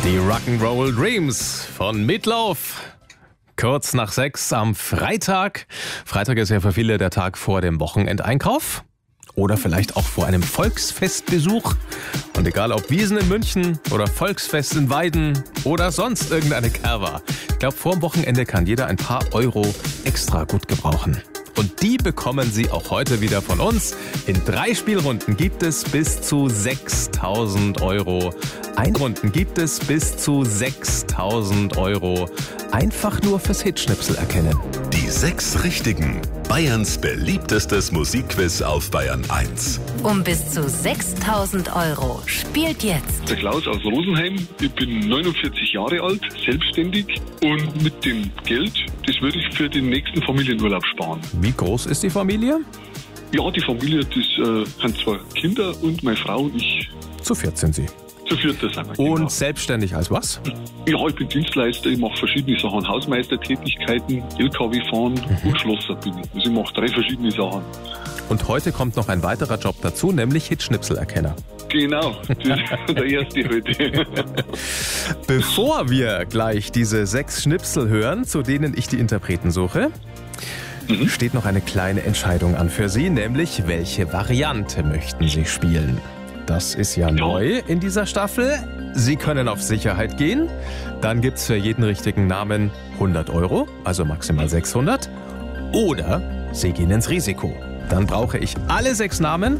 Die Rock'n'Roll Dreams von Meatloaf. Kurz nach 6 am Freitag. Freitag ist ja für viele der Tag vor dem Wochenendeinkauf. Oder vielleicht auch vor einem Volksfestbesuch. Und egal ob Wiesn in München oder Volksfest in Weiden oder sonst irgendeine Kerwa. Ich glaube, vor dem Wochenende kann jeder ein paar Euro extra gut gebrauchen. Und die bekommen Sie auch heute wieder von uns. In 3 Spielrunden gibt es bis zu 6.000 Euro. Runden gibt es bis zu 6.000 Euro. Einfach nur fürs Hitschnipsel erkennen. Die 6 Richtigen. Bayerns beliebtestes Musikquiz auf Bayern 1. Um bis zu 6.000 Euro spielt jetzt Der Klaus aus Rosenheim. Ich bin 49 Jahre alt, selbstständig und mit dem Geld, das würde ich für den nächsten Familienurlaub sparen. Wie groß ist die Familie? Ja, die Familie, das sind 2 Kinder und meine Frau und ich. Zu 4 sind Sie. Zu 4 sind wir. Und Genau. selbstständig als was? Ja, ich bin Dienstleister, ich mache verschiedene Sachen. Hausmeistertätigkeiten, LKW fahren und Schlosser bin ich. Also ich mache 3 verschiedene Sachen. Und heute kommt noch ein weiterer Job dazu, nämlich Hitschnipselerkenner. Genau, das ist der erste heute. Bevor wir gleich diese 6 Schnipsel hören, zu denen ich die Interpreten suche, steht noch eine kleine Entscheidung an für Sie, nämlich welche Variante möchten Sie spielen? Das ist ja neu in dieser Staffel. Sie können auf Sicherheit gehen. Dann gibt's für jeden richtigen Namen 100 Euro, also maximal 600. Oder Sie gehen ins Risiko. Dann brauche ich alle 6 Namen